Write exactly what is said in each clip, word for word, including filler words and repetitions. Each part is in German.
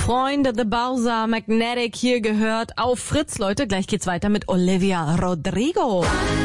Freunde, The Bowser, Magnetic hier gehört auf Fritz, Leute. Gleich geht's weiter mit Olivia Rodrigo.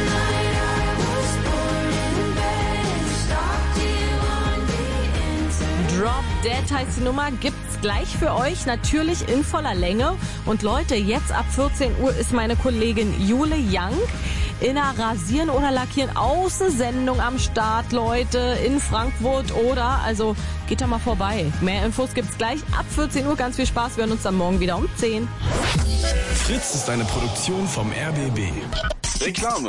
Drop Dead heißt die Nummer, gibt's gleich für euch, natürlich in voller Länge. Und Leute, jetzt ab vierzehn Uhr ist meine Kollegin Jule Young in einer Rasieren oder Lackieren Außensendung am Start, Leute, in Frankfurt oder, also geht da mal vorbei. Mehr Infos gibt's gleich ab vierzehn Uhr, ganz viel Spaß, wir hören uns dann morgen wieder um zehn. Fritz ist eine Produktion vom R B B. Reklame.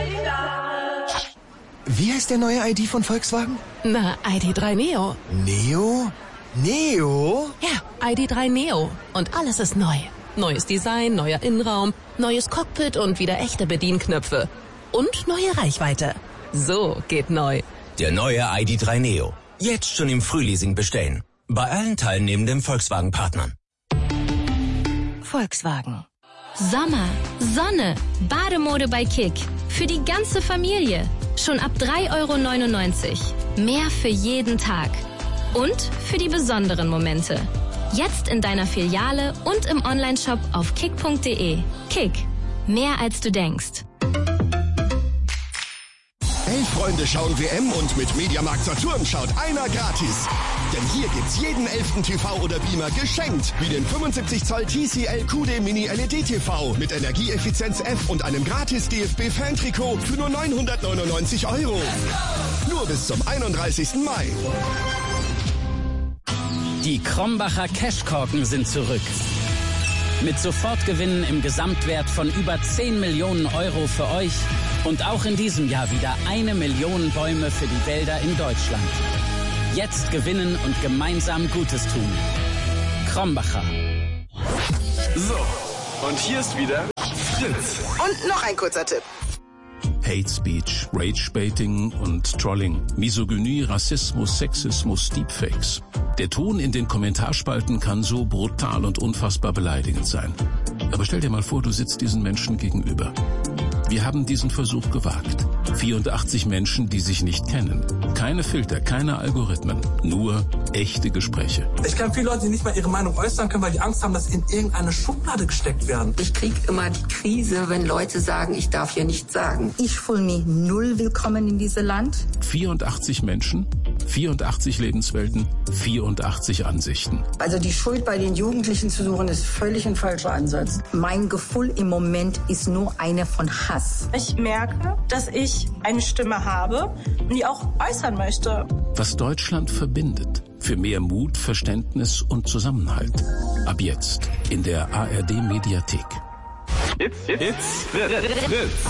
Wie heißt der neue I D von Volkswagen? Na, I D drei Neo. Neo? Neo? Ja, I D drei Neo. Und alles ist neu. Neues Design, neuer Innenraum, neues Cockpit und wieder echte Bedienknöpfe. Und neue Reichweite. So geht neu. Der neue I D drei Neo. Jetzt schon im Frühleasing bestellen. Bei allen teilnehmenden Volkswagen-Partnern. Volkswagen. Sommer, Sonne, Bademode bei Kick. Für die ganze Familie. Schon ab drei Euro neunundneunzig. Mehr für jeden Tag. Und für die besonderen Momente. Jetzt in deiner Filiale und im Onlineshop auf kick punkt de. Kick. Mehr als du denkst. Elf Freunde schauen W M und mit Mediamarkt Saturn schaut einer gratis. Denn hier gibt's jeden elften T V oder Beamer geschenkt. Wie den fünfundsiebzig Zoll T C L Q D Mini L E D T V mit Energieeffizienz F und einem gratis D F B-Fan-Trikot für nur neunhundertneunundneunzig Euro. Nur bis zum einunddreißigsten Mai. Die Krombacher Cashkorken sind zurück. Mit Sofortgewinnen im Gesamtwert von über zehn Millionen Euro für euch und auch in diesem Jahr wieder eine Million Bäume für die Wälder in Deutschland. Jetzt gewinnen und gemeinsam Gutes tun. Krombacher. So, und hier ist wieder Fritz. Und noch ein kurzer Tipp. Hate Speech, Rage-Baiting und Trolling, Misogynie, Rassismus, Sexismus, Deepfakes. Der Ton in den Kommentarspalten kann so brutal und unfassbar beleidigend sein. Aber stell dir mal vor, du sitzt diesen Menschen gegenüber. Wir haben diesen Versuch gewagt. vierundachtzig Menschen, die sich nicht kennen. Keine Filter, keine Algorithmen, nur echte Gespräche. Ich kenne viele Leute, die nicht mal ihre Meinung äußern können, weil die Angst haben, dass sie in irgendeine Schublade gesteckt werden. Ich kriege immer die Krise, wenn Leute sagen, ich darf hier nichts sagen. Ich fühle mich null willkommen in diesem Land. vierundachtzig Menschen, vierundachtzig Lebenswelten, vierundachtzig Ansichten. Also die Schuld bei den Jugendlichen zu suchen, ist völlig ein falscher Ansatz. Mein Gefühl im Moment ist nur eine von Hass. Ich merke, dass ich eine Stimme habe und die auch äußern möchte. Was Deutschland verbindet. Für mehr Mut, Verständnis und Zusammenhalt. Ab jetzt in der A R D Mediathek. It's, it's, it's Fritz.